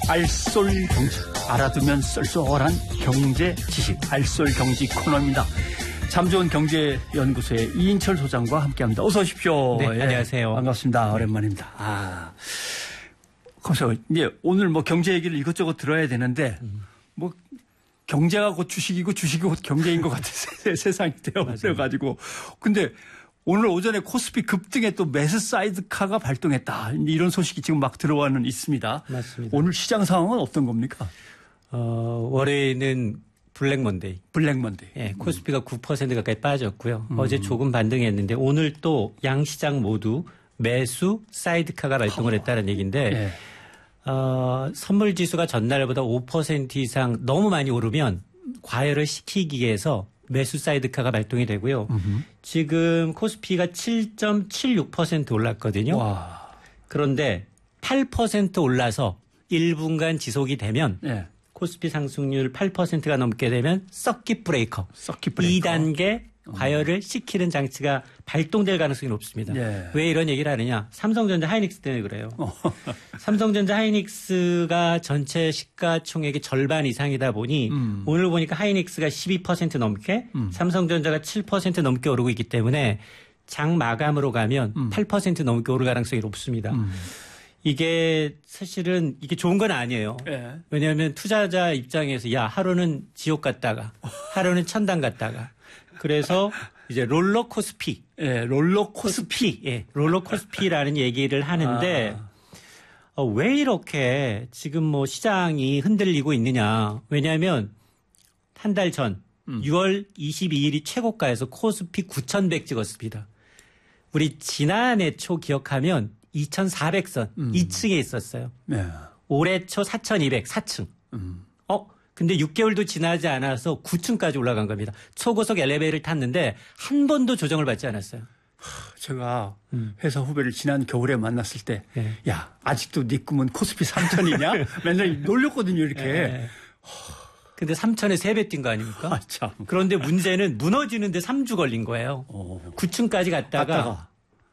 알쏠 경제, 알아두면 쏠쏠한 경제 지식, 알쏠 경제 코너입니다. 참 좋은 경제연구소의 이인철 소장과 함께합니다. 어서 오십시오. 네, 예, 안녕하세요. 반갑습니다. 오랜만입니다. 그래서 이제 오늘 뭐 경제 얘기를 이것저것 들어야 되는데 뭐 경제가 곧 주식이고 주식이 곧 경제인 것 같은 세상이 되어버려가지고 근데 오늘 오전에 코스피 급등에 또 매수 사이드카가 발동했다. 이런 소식이 지금 막 들어와는 있습니다. 맞습니다. 오늘 시장 상황은 어떤 겁니까? 월요일은 블랙 먼데이. 블랙 먼데이. 예, 코스피가 9% 가까이 빠졌고요. 어제 조금 반등했는데 오늘 또 양시장 모두 매수 사이드카가 발동을 했다는 얘기인데 예. 선물 지수가 전날보다 5% 이상 너무 많이 오르면 과열을 시키기 위해서 매수 사이드카가 발동이 되고요. 지금 코스피가 7.76% 올랐거든요. 와. 그런데 8% 올라서 1분간 지속이 되면 예. 코스피 상승률 8%가 넘게 되면 서킷 브레이커. 서킷 브레이커. 2단계 과열을 시키는 장치가 발동될 가능성이 높습니다. 예. 왜 이런 얘기를 하느냐. 삼성전자 하이닉스 때문에 그래요. 삼성전자 하이닉스가 전체 시가총액의 절반 이상이다 보니 오늘 보니까 하이닉스가 12% 넘게 삼성전자가 7% 넘게 오르고 있기 때문에 장 마감으로 가면 8% 넘게 오를 가능성이 높습니다. 이게 사실은 이게 좋은 건 아니에요. 예. 왜냐하면 투자자 입장에서 야 하루는 지옥 갔다가 하루는 천당 갔다가 그래서 이제 롤러코스피. 예, 롤러코스피. 예, 롤러코스피라는 얘기를 하는데 왜 이렇게 지금 뭐 시장이 흔들리고 있느냐. 왜냐하면 한 달 전 6월 22일이 최고가에서 코스피 9,100 찍었습니다. 우리 지난해 초 기억하면 2,400선 2층에 있었어요. 네. 올해 초 4,200 4층. 근데 6개월도 지나지 않아서 9층까지 올라간 겁니다. 초고속 엘리베이터를 탔는데 한 번도 조정을 받지 않았어요. 제가 회사 후배를 지난 겨울에 만났을 때, 네. 야, 아직도 네 꿈은 코스피 3천이냐? 맨날 놀렸거든요, 이렇게. 네. 근데 3천에 3배 뛴 거 아닙니까? 아, 참. 그런데 문제는 무너지는데 3주 걸린 거예요. 9층까지 갔다가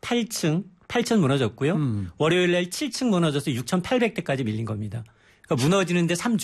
8천 무너졌고요. 월요일 날 7층 무너져서 6,800대까지 밀린 겁니다. 그러니까 무너지는데 3주.